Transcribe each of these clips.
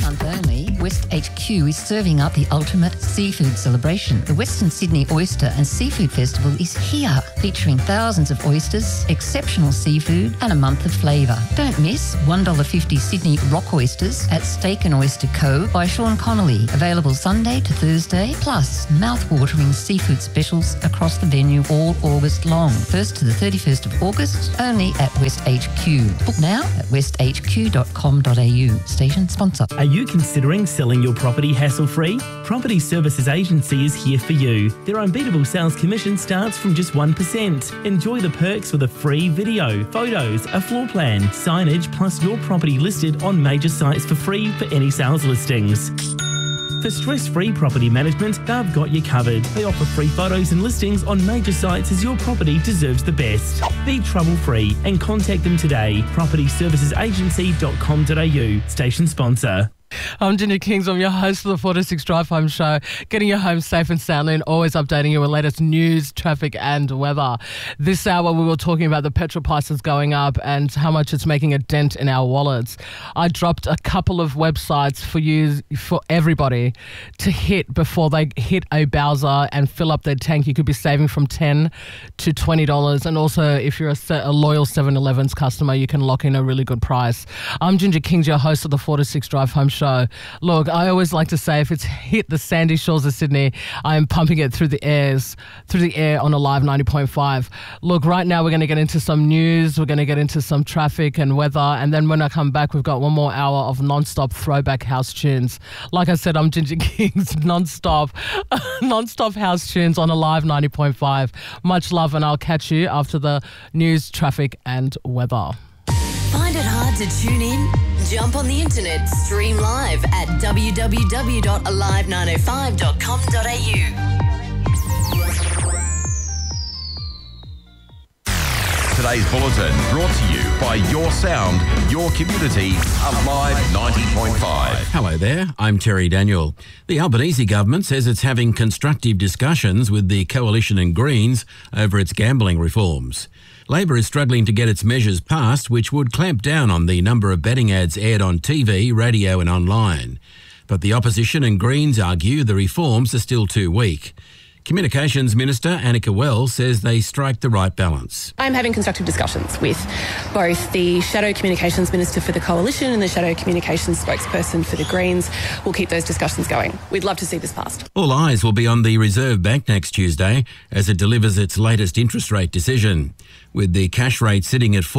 month only, West HQ is serving up the ultimate seafood celebration. The Western Sydney Oyster and Seafood Festival is here, featuring thousands of oysters, exceptional seafood and a month of flavour. Don't miss $1.50 Sydney rock oysters at Steak and Oyster Co. by Sean Connolly, available Sunday to Thursday, plus mouth-watering seafood specials across the venue all August long. 1st to the 31st of August, only at West HQ. Book now at westhq.com.au. Station sponsor. Are you considering selling your property hassle-free? Property Services Agency is here for you. Their unbeatable sales commission starts from just 1%. Enjoy the perks with a free video, photos, a floor plan, signage, plus your property listed on major sites for free for any sales listings. For stress-free property management, they've got you covered. They offer free photos and listings on major sites as your property deserves the best. Be trouble-free and contact them today. propertyservicesagency.com.au. Station sponsor. I'm Ginger Kings. I'm your host of the 4 to 6 Drive Home Show, getting you home safe and soundly and always updating you with latest news, traffic and weather. This hour we were talking about the petrol prices going up and how much it's making a dent in our wallets. I dropped a couple of websites for everybody to hit before they hit a Bowser and fill up their tank. You could be saving from $10 to $20, and also if you're a loyal 7-Eleven's customer, you can lock in a really good price. I'm Ginger Kings, your host of the 4 to 6 Drive Home Show. Look, I always like to say if it's hit the sandy shores of Sydney, I am pumping it through the air on Alive 90.5. Look, right now we're going to get into some news, we're going to get into some traffic and weather, and then when I come back, we've got one more hour of non-stop throwback house tunes. Like I said, I'm Ginger Kings, non-stop house tunes on Alive 90.5. Much love, and I'll catch you after the news, traffic and weather. Find it hard to tune in? Jump on the internet, stream live at www.alive905.com.au. Today's bulletin brought to you by Your Sound, Your Community, Alive 90.5. Hello there, I'm Terry Daniel. The Albanese government says it's having constructive discussions with the Coalition and Greens over its gambling reforms. Labor is struggling to get its measures passed, which would clamp down on the number of betting ads aired on TV, radio and online. But the opposition and Greens argue the reforms are still too weak. Communications Minister Annika Wells says they strike the right balance. I'm having constructive discussions with both the Shadow Communications Minister for the Coalition and the Shadow Communications spokesperson for the Greens. We'll keep those discussions going. We'd love to see this passed. All eyes will be on the Reserve Bank next Tuesday as it delivers its latest interest rate decision. With the cash rate sitting at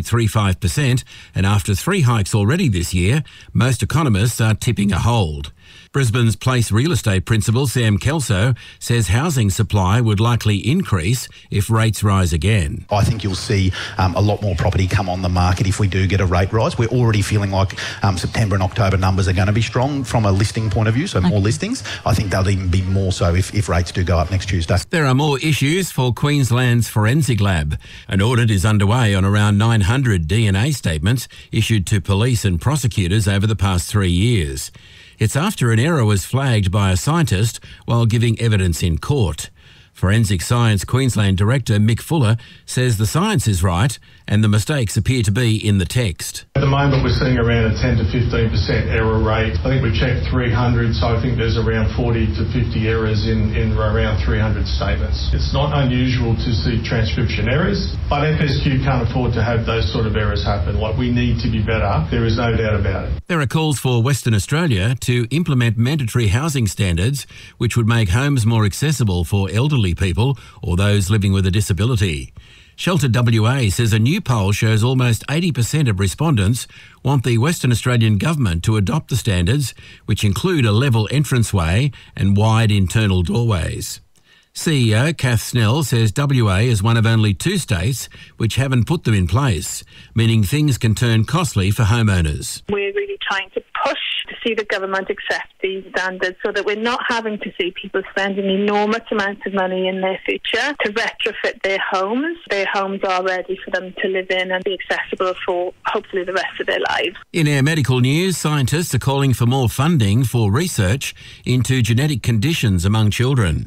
4.35% and after 3 hikes already this year, most economists are tipping a hold. Brisbane's Place Real Estate Principal Sam Kelso says housing supply would likely increase if rates rise again. I think you'll see a lot more property come on the market if we do get a rate rise. We're already feeling like September and October numbers are going to be strong from a listing point of view, so more listings. I think they'll even be more so if rates do go up next Tuesday. There are more issues for Queensland's Forensic Lab. An audit is underway on around 900 DNA statements issued to police and prosecutors over the past 3 years. It's after an error was flagged by a scientist while giving evidence in court. Forensic Science Queensland Director Mick Fuller says the science is right and the mistakes appear to be in the text. At the moment we're seeing around a 10 to 15% error rate. I think we checked 300, so I think there's around 40 to 50 errors in around 300 statements. It's not unusual to see transcription errors, but FSQ can't afford to have those sort of errors happen. Like, we need to be better, there is no doubt about it. There are calls for Western Australia to implement mandatory housing standards which would make homes more accessible for elderly people or those living with a disability. Shelter WA says a new poll shows almost 80% of respondents want the Western Australian government to adopt the standards, which include a level entranceway and wide internal doorways. CEO Kath Snell says WA is one of only 2 states which haven't put them in place, meaning things can turn costly for homeowners. We're really trying to push to see the government accept these standards so that we're not having to see people spending enormous amounts of money in their future to retrofit their homes. Their homes are ready for them to live in and be accessible for hopefully the rest of their lives. In our medical news, scientists are calling for more funding for research into genetic conditions among children.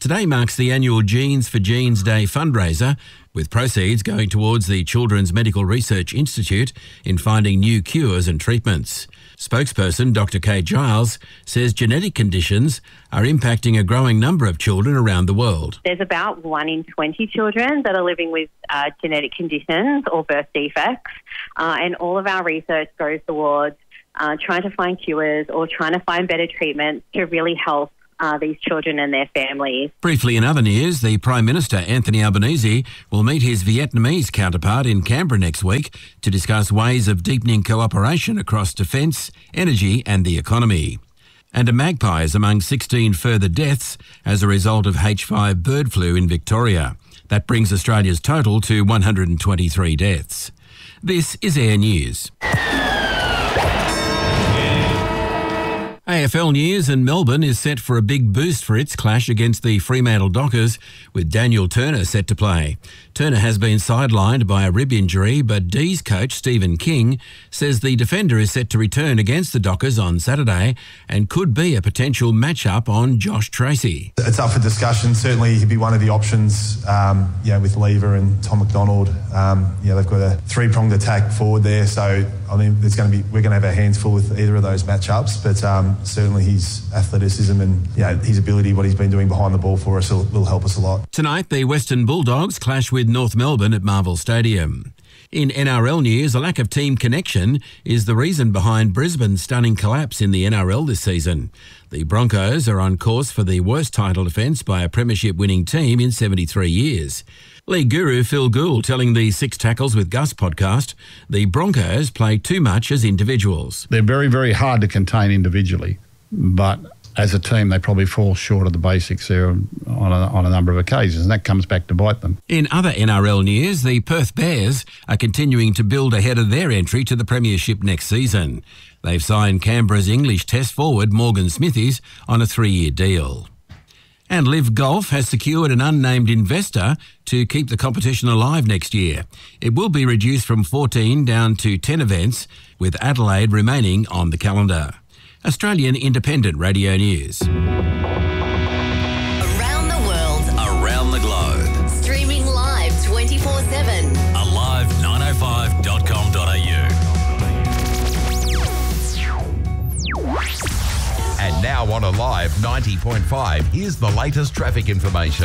Today marks the annual Genes for Genes Day fundraiser, with proceeds going towards the Children's Medical Research Institute in finding new cures and treatments. Spokesperson Dr. Kate Giles says genetic conditions are impacting a growing number of children around the world. There's about 1 in 20 children that are living with genetic conditions or birth defects, and all of our research goes towards trying to find cures or trying to find better treatments to really help these children and their families. Briefly in other news, the Prime Minister Anthony Albanese will meet his Vietnamese counterpart in Canberra next week to discuss ways of deepening cooperation across defence, energy and the economy. And a magpie is among 16 further deaths as a result of H5 bird flu in Victoria. That brings Australia's total to 123 deaths. This is Air News. AFL News, and Melbourne is set for a big boost for its clash against the Fremantle Dockers, with Daniel Turner set to play. Turner has been sidelined by a rib injury, but D's coach Stephen King says the defender is set to return against the Dockers on Saturday and could be a potential match-up on Josh Tracy. It's up for discussion. Certainly he'd be one of the options, with Lever and Tom McDonald. They've got a three-pronged attack forward there, so I mean, we're going to have our hands full with either of those matchups, but certainly his athleticism and his ability, what he's been doing behind the ball for us will help us a lot. Tonight, the Western Bulldogs clash with North Melbourne at Marvel Stadium. In NRL news, a lack of team connection is the reason behind Brisbane's stunning collapse in the NRL this season. The Broncos are on course for the worst title defence by a premiership-winning team in 73 years. League guru Phil Gould telling the Six Tackles with Gus podcast the Broncos play too much as individuals. They're very, very hard to contain individually, but as a team they probably fall short of the basics there on a number of occasions, and that comes back to bite them. In other NRL news, the Perth Bears are continuing to build ahead of their entry to the premiership next season. They've signed Canberra's English Test forward Morgan Smithies on a 3-year deal. And Live Golf has secured an unnamed investor to keep the competition alive next year. It will be reduced from 14 down to 10 events, with Adelaide remaining on the calendar. Australian Independent Radio News. Around the world, Around the globe. streaming live 24/7. Alive905.com.au. And now on Alive 90.5, here's the latest traffic information.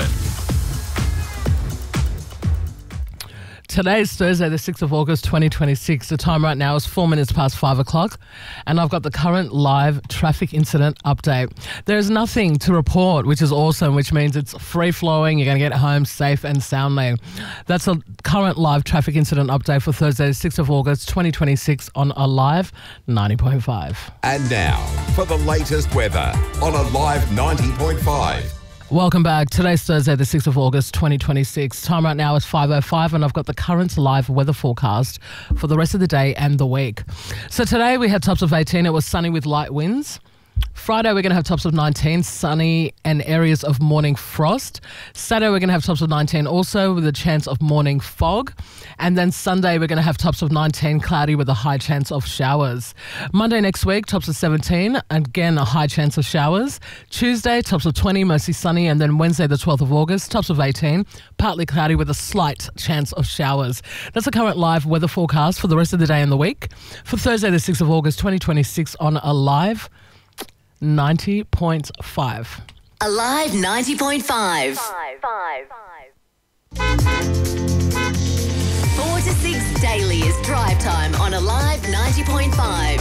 Today's Thursday, the 6th of August, 2026. The time right now is 4 minutes past 5 o'clock, and I've got the current live traffic incident update. There's nothing to report, which is awesome, which means it's free-flowing. You're going to get home safe and soundly. That's a current live traffic incident update for Thursday, the 6th of August, 2026 on Alive 90.5. And now, for the latest weather on Alive 90.5. Welcome back. Today's Thursday, the 6th of August, 2026. Time right now is 5:05, and I've got the current live weather forecast for the rest of the day and the week. So today we had tops of 18. It was sunny with light winds. Friday, we're going to have tops of 19, sunny and areas of morning frost. Saturday, we're going to have tops of 19 also with a chance of morning fog. And then Sunday, we're going to have tops of 19, cloudy with a high chance of showers. Monday next week, tops of 17, again, a high chance of showers. Tuesday, tops of 20, mostly sunny. And then Wednesday, the 12th of August, tops of 18, partly cloudy with a slight chance of showers. That's the current live weather forecast for the rest of the day and the week. For Thursday, the 6th of August, 2026 on Alive 90.5. Alive 90.5. 4 to 6 daily is drive time on Alive 90.5.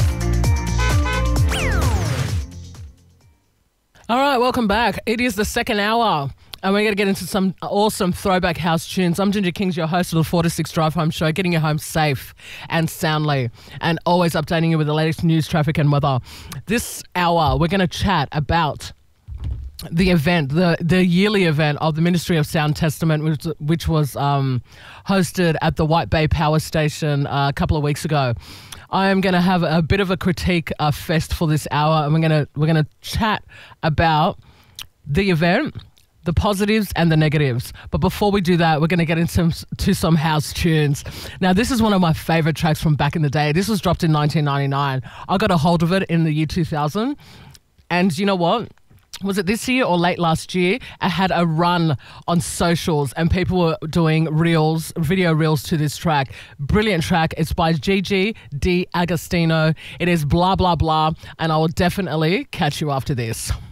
All right, welcome back. It is the second hour, and we're going to get into some awesome throwback house tunes. I'm Ginger Kings, your host of the 4 to 6 Drive Home Show, getting you home safe and soundly, and always updating you with the latest news, traffic and weather. This hour, we're going to chat about the event, the yearly event of the Ministry of Sound Testament, which was hosted at the White Bay Power Station a couple of weeks ago. I am going to have a bit of a critique fest for this hour, and we're going to chat about the event, the positives and the negatives. But before we do that, we're going to get into some house tunes. Now, this is one of my favourite tracks from back in the day. This was dropped in 1999. I got a hold of it in the year 2000. And you know what? was it this year or late last year? It had a run on socials and people were doing video reels to this track. Brilliant track. It's by Gigi D'Agostino. It is Blah Blah Blah, and I will definitely catch you after this.